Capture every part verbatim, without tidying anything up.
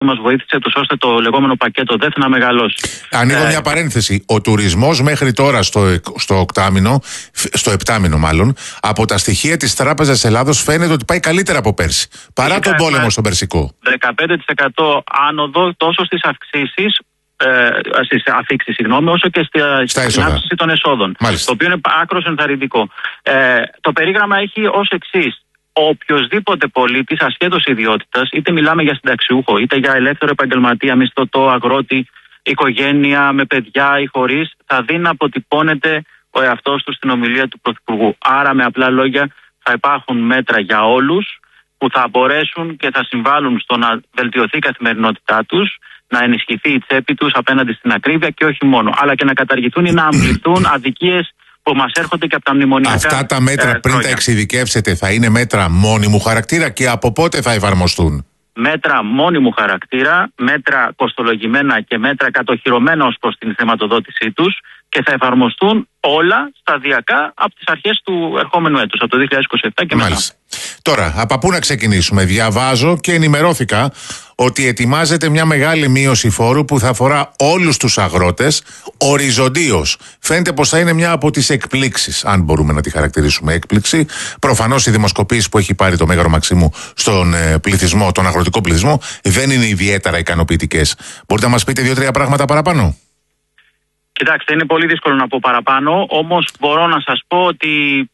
μας βοήθησε τους ώστε το λεγόμενο πακέτο ΔΕΘ να μεγαλώσει. Ανοίγω ε, μια παρένθεση. Ο τουρισμός μέχρι τώρα στο, στο οκτάμηνο, στο επτάμηνο μάλλον, από τα στοιχεία της Τράπεζας Ελλάδος φαίνεται ότι πάει καλύτερα από πέρσι. Παρά τον πόλεμο στον Περσικό. δεκαπέντε τοις εκατό άνοδο τόσο στις αυξήσεις, ε, στις αφήξεις, συγγνώμη, όσο και στη, στην αύξηση των εσόδων. Μάλιστα. Το οποίο είναι άκρως ενθαρρυντικό. Ε, το περίγραμμα έχει ως εξής. Οποιοσδήποτε πολίτης ασχέτως ιδιότητας, είτε μιλάμε για συνταξιούχο, είτε για ελεύθερο επαγγελματία, μισθωτό, αγρότη, οικογένεια με παιδιά ή χωρίς, θα δει να αποτυπώνεται ο εαυτός του στην ομιλία του Πρωθυπουργού. Άρα, με απλά λόγια, θα υπάρχουν μέτρα για όλους που θα μπορέσουν και θα συμβάλλουν στο να βελτιωθεί η καθημερινότητά τους, να ενισχυθεί η τσέπη τους απέναντι στην ακρίβεια και όχι μόνο, αλλά και να καταργηθούν ή να αμβληθούν αδικίες που μας έρχονται και από τα μνημονιακά. Αυτά τα μέτρα ε, πριν τα εξειδικεύσετε θα είναι μέτρα μόνιμου χαρακτήρα και από πότε θα εφαρμοστούν? Μέτρα μόνιμου χαρακτήρα, μέτρα κοστολογημένα και μέτρα κατοχυρωμένα ως προς την χρηματοδότησή τους και θα εφαρμοστούν όλα σταδιακά από τις αρχές του ερχόμενου έτους, από το δύο χιλιάδες είκοσι επτά και μετά. Μάλιστα. Τώρα, από πού να ξεκινήσουμε? Διαβάζω και ενημερώθηκα ότι ετοιμάζεται μια μεγάλη μείωση φόρου που θα αφορά όλους τους αγρότες οριζοντίως. Φαίνεται πως θα είναι μια από τις εκπλήξεις, αν μπορούμε να τη χαρακτηρίσουμε έκπληξη. Προφανώς οι δημοσκοπήσεις που έχει πάρει το Μέγαρο Μαξίμου στον πληθυσμό, τον αγροτικό πληθυσμό, δεν είναι ιδιαίτερα ικανοποιητικές. Μπορείτε να μας πείτε δύο-τρία πράγματα παραπάνω? Κοιτάξτε, είναι πολύ δύσκολο να πω παραπάνω, όμως μπορώ να σας πω ότι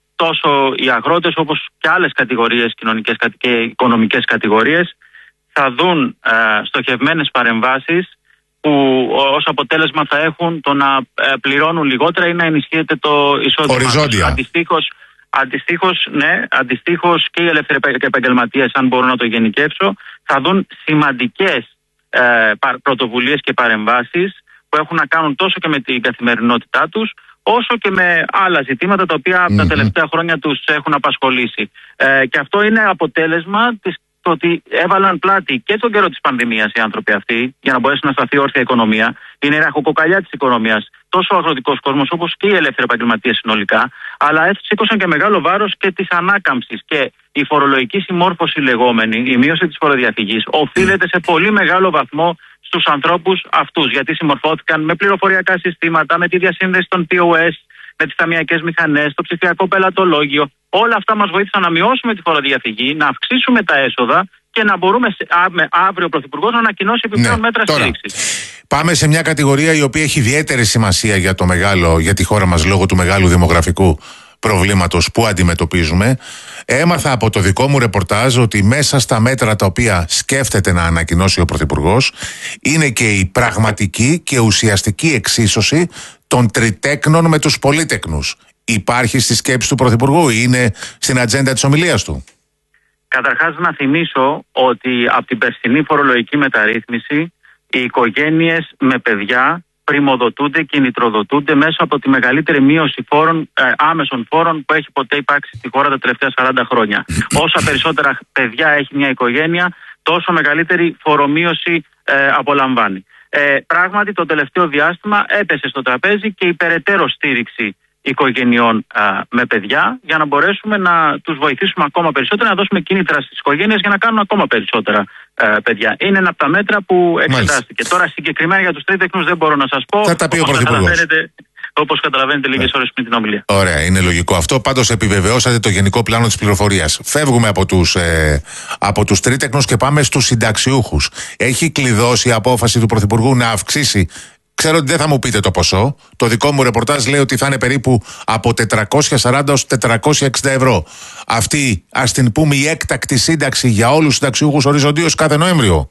τόσο οι αγρότες όπως και άλλες κατηγορίες κοινωνικές και οικονομικές κατηγορίες θα δουν ε, στοχευμένες παρεμβάσεις που ως αποτέλεσμα θα έχουν το να ε, πληρώνουν λιγότερα ή να ενισχύεται το εισόδημα. Οριζόντια. Αντιστοίχως, αντιστοίχως, ναι, αντιστοίχως και οι ελεύθεροι επαγγελματίες, αν μπορώ να το γενικεύσω, θα δουν σημαντικές ε, πρωτοβουλίες και παρεμβάσεις που έχουν να κάνουν τόσο και με την καθημερινότητά τους, όσο και με άλλα ζητήματα τα οποία mm-hmm. τα τελευταία χρόνια τους έχουν απασχολήσει. Ε, και αυτό είναι αποτέλεσμα της, το ότι έβαλαν πλάτη και τον καιρό της πανδημίας οι άνθρωποι αυτοί, για να μπορέσει να σταθεί όρθια η οικονομία. Είναι η ραχοκοκαλιά της οικονομίας, τόσο ο αγροτικός κόσμος όπως και οι ελεύθεροι επαγγελματίες συνολικά, αλλά σήκωσαν και μεγάλο βάρος και της ανάκαμψης. Και η φορολογική συμμόρφωση λεγόμενη, η μείωση της φοροδιαφυγής, οφείλεται σε πολύ μεγάλο βαθμό στους ανθρώπους αυτούς, γιατί συμμορφώθηκαν με πληροφοριακά συστήματα, με τη διασύνδεση των πι ο ες, με τις ταμειακές μηχανές, το ψηφιακό πελατολόγιο. Όλα αυτά μας βοήθησαν να μειώσουμε τη φοροδιαφυγή, να αυξήσουμε τα έσοδα και να μπορούμε αύριο ο Πρωθυπουργός να ανακοινώσει επιπλέον ναι, μέτρα στήριξης. Πάμε σε μια κατηγορία η οποία έχει ιδιαίτερη σημασία για, το μεγάλο, για τη χώρα μας λόγω του μεγάλου δημογραφικού προβλήματος που αντιμετωπίζουμε. Έμαθα από το δικό μου ρεπορτάζ ότι μέσα στα μέτρα τα οποία σκέφτεται να ανακοινώσει ο Πρωθυπουργός είναι και η πραγματική και ουσιαστική εξίσωση των τριτέκνων με τους πολύτεκνους. Υπάρχει στη σκέψη του Πρωθυπουργού, είναι στην ατζέντα της ομιλίας του? Καταρχάς να θυμίσω ότι από την περσινή φορολογική μεταρρύθμιση οι οικογένειες με παιδιά πριμοδοτούνται, κινητροδοτούνται μέσα από τη μεγαλύτερη μείωση φόρων, ε, άμεσων φόρων που έχει ποτέ υπάρξει στη χώρα τα τελευταία σαράντα χρόνια. Όσα περισσότερα παιδιά έχει μια οικογένεια, τόσο μεγαλύτερη φορομείωση ε, απολαμβάνει. Ε, πράγματι, το τελευταίο διάστημα έπεσε στο τραπέζι και η περαιτέρω στήριξη οικογενειών α, με παιδιά, για να μπορέσουμε να τους βοηθήσουμε ακόμα περισσότερα, να δώσουμε κίνητρα στις οικογένειες για να κάνουν ακόμα περισσότερα α, παιδιά. Είναι ένα από τα μέτρα που εξετάστηκε. Τώρα συγκεκριμένα για τους τρίτεκνους δεν μπορώ να σας πω. Θα τα πει ο Πρωθυπουργός. Όπως καταλαβαίνετε λίγες ώρες πριν την ομιλία. Ωραία, είναι λογικό αυτό. Πάντως επιβεβαιώσατε το γενικό πλάνο της πληροφορίας. Φεύγουμε από τους, ε, από τους τρίτεκνους και πάμε στους συνταξιούχους. Έχει κλειδώσει η απόφαση του Πρωθυπουργού να αυξήσει. Ξέρω ότι δεν θα μου πείτε το ποσό. Το δικό μου ρεπορτάζ λέει ότι θα είναι περίπου από τετρακόσια σαράντα έως τετρακόσια εξήντα ευρώ. Αυτή, ας την πούμε, η έκτακτη σύνταξη για όλους τους συνταξιούχους οριζοντίως κάθε Νοέμβριο.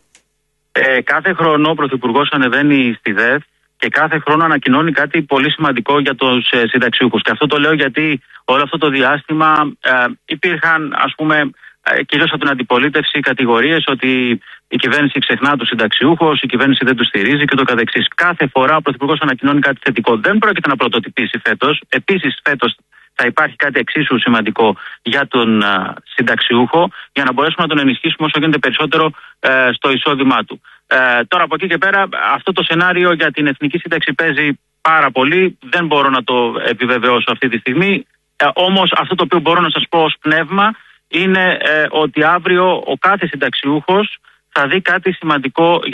Ε, κάθε χρόνο ο Πρωθυπουργός ανεβαίνει στη ΔΕΘ και κάθε χρόνο ανακοινώνει κάτι πολύ σημαντικό για τους ε, συνταξιούχους. Και αυτό το λέω γιατί όλο αυτό το διάστημα ε, υπήρχαν, ας πούμε, ε, κυρίως από την αντιπολίτευση κατηγορίες ότι η κυβέρνηση ξεχνά τους συνταξιούχους, η κυβέρνηση δεν τους στηρίζει και το καθεξής. Κάθε φορά ο Πρωθυπουργός ανακοινώνει κάτι θετικό. Δεν πρόκειται να πρωτοτυπήσει φέτος. Επίσης, φέτος θα υπάρχει κάτι εξίσου σημαντικό για τον α, συνταξιούχο, για να μπορέσουμε να τον ενισχύσουμε όσο γίνεται περισσότερο ε, στο εισόδημά του. Ε, τώρα από εκεί και πέρα, αυτό το σενάριο για την εθνική σύνταξη παίζει πάρα πολύ. Δεν μπορώ να το επιβεβαιώσω αυτή τη στιγμή. Ε, όμως αυτό το οποίο μπορώ να σας πω ως πνεύμα είναι ε, ότι αύριο ο κάθε συνταξιούχος θα δει κάτι σημαντικό